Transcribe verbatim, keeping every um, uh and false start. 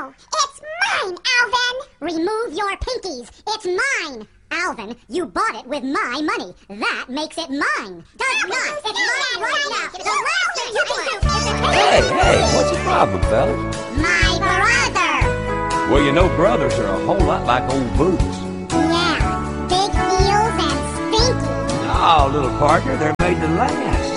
No, it's mine, Alvin! Remove your pinkies. It's mine. Alvin, you bought it with my money. That makes it mine. Does not. It's mine right now. The last thing you can do is to Hey, hey, what's the problem, fellas? my brother. Well, you know, brothers are a whole lot like old boots. Yeah, big heels and stinky. Oh, little partner, they're made to last.